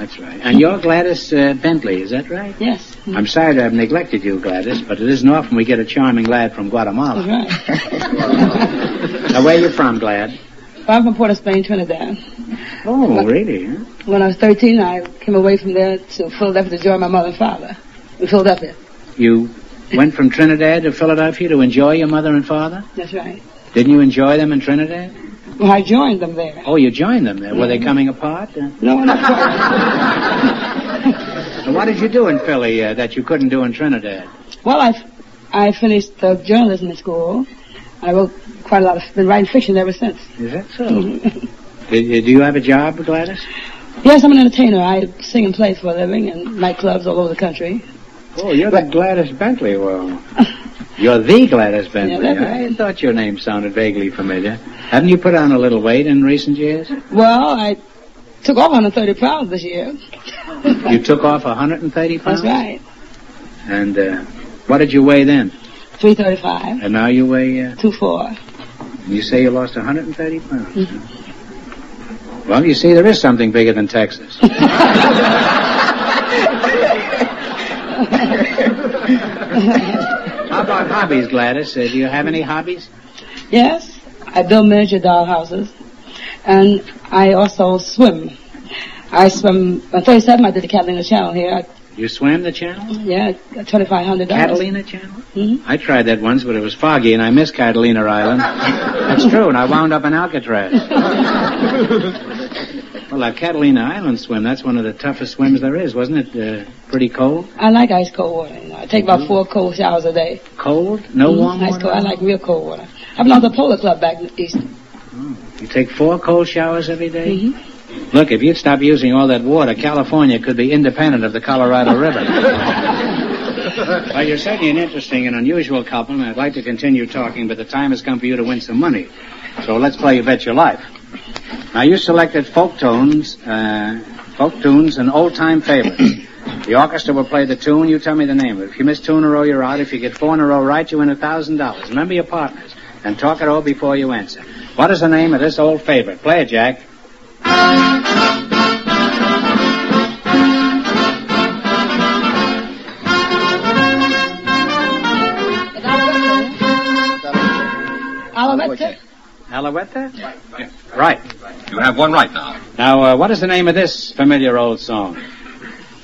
that's right. And you're Gladys Bentley, is that right? Yes. I'm sorry to have neglected you, Gladys, but it isn't often we get a charming lad from Guatemala. That's right. Now, where are you from, Glad? I'm from Port of Spain, Trinidad. Oh, really? Huh? When I was 13, I came away from there to Philadelphia to join my mother and father in Philadelphia. You went from Trinidad to Philadelphia to enjoy your mother and father? That's right. Didn't you enjoy them in Trinidad? Well, I joined them there. Oh, you joined them there. Were they coming apart? No, not quite. So what did you do in Philly that you couldn't do in Trinidad? Well, I finished journalism in school. I wrote quite a lot of, been writing fiction ever since. Is that so? Do you have a job, Gladys? Yes, I'm an entertainer. I sing and play for a living in nightclubs all over the country. Oh, you're the Gladys Bentley. Well, you're the Gladys Bentley. Yeah, that's right. I thought your name sounded vaguely familiar. Haven't you put on a little weight in recent years? Well, I took off 130 pounds this year. You took off 130 pounds? That's right. And what did you weigh then? 335. And now you weigh? 2'4". You say you lost 130 pounds. Mm-hmm. Well, you see, there is something bigger than Texas. How about hobbies, Gladys? Do you have any hobbies? Yes. I build miniature doll houses. And I also swim. I swim. On 37, I did the Catalina Channel here. You swam the channel? Yeah, $2,500. Catalina Channel? Mm-hmm. I tried that once, but it was foggy, and I missed Catalina Island. That's true, and I wound up in Alcatraz. Well, that Catalina Island swim, that's one of the toughest swims there is, wasn't it? Pretty cold? I like ice cold water. You know. I take about 4 cold showers a day. Cold? No warm ice water? Cold. I like real cold water. I belong to the Polo Club back east. Oh. You take 4 cold showers every day? Mm-hmm. Look, if you'd stop using all that water, California could be independent of the Colorado River. Well, you're certainly an interesting and unusual couple, and I'd like to continue talking, but the time has come for you to win some money. So let's play You Bet Your Life. Now, you selected folk tunes and old-time favorites. The orchestra will play the tune. You tell me the name of it. If you miss 2 in a row, you're out. If you get 4 in a row right, you win $1,000. Remember your partners, and talk it over before you answer. What is the name of this old favorite? Play it, Jack. Alouette? Alouette? Right. Right. You have one right now. Now, what is the name of this familiar old song?